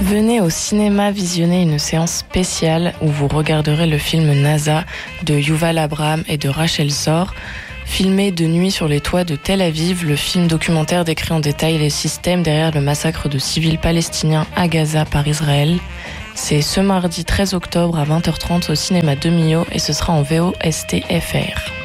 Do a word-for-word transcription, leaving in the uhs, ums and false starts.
Venez au cinéma visionner une séance spéciale où vous regarderez le film NASA de Yuval Abraham et de Rachel Zor. Filmé de nuit sur les toits de Tel Aviv, le film documentaire décrit en détail les systèmes derrière le massacre de civils palestiniens à Gaza par Israël. C'est ce mardi treize octobre à vingt heures trente au cinéma de Millau et ce sera en V O S T F R.